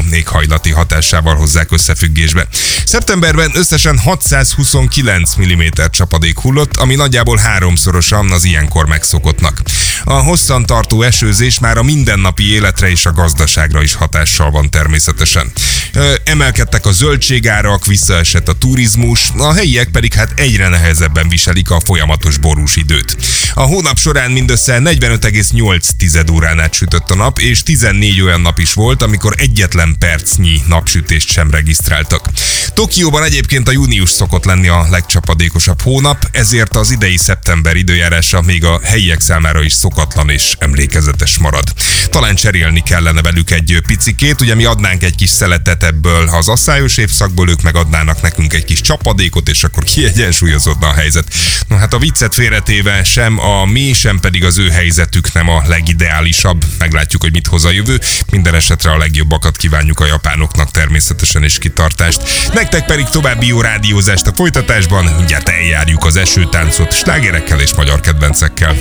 éghajlati hatásával hozzák összefüggésbe. Szeptemberben összesen 629 mm csapadék hullott, ami nagyjából 3-szorosa az ilyenkor megszokottnak. A hosszantartó esőzés már a mindennapi életre és a gazdaságra is hatással van természetesen. Emelkedtek a zöldségárak, visszaesett a turizmus, a helyiek pedig egyre nehezebben viselik a folyamatos borús időt. A hónap során mindössze 45,8 órán át sütött a nap, és 14 olyan nap is volt, amikor egyetlen percnyi napsütést sem regisztráltak. Tokióban egyébként a június szokott lenni a legcsapadékosabb hónap, ezért az idei szeptember időjárása még a helyiek számára is szokatlan és emlékezetes marad. Talán cserélni kellene velük egy picikét, ugye mi adnánk egy kis szeletet ebből az asszályos évszakból, ők meg adnának nekünk egy kis csapadékot, és akkor kiegyensúlyozódna a helyzet. No hát a viccet félretéve sem a mi, sem pedig az ő helyzetük nem a legideálisabb. Meglátjuk, hogy mit hoz a jövő. Minden esetre a legjobbakat kívánjuk a japánoknak természetesen, és kitartást. Nektek pedig további jó rádiózást a folytatásban. Mindjárt eljárjuk az esőtáncot slágerekkel és magyar kedvencekkel.